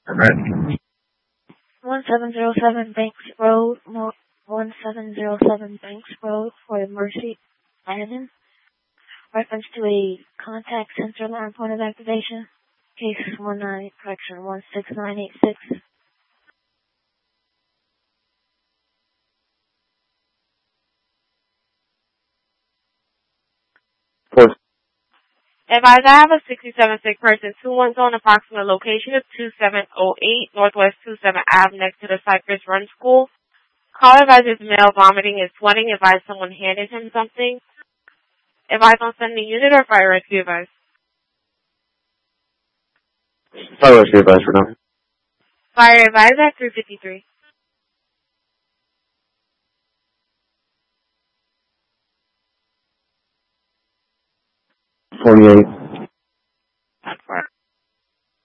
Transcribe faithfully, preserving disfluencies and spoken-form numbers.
Alright. one seven zero seven Banks Road, Mo- one seven zero seven Banks Road for Mercy Admin. Reference to a contact sensor alarm point of activation. Case one nine, correction, one six nine eight six. Four. Advise, I have a sixty-seven sick person, two one zone, approximate location of two seven zero eight Northwest two seventh Avenue next to the Cypress Run School. Call advises male vomiting and sweating. Advise someone handed him something. Advise on sending unit or fire rescue advice. Fire rescue advice for now. Fire advise at three fifty-three. Forty-eight. That's right.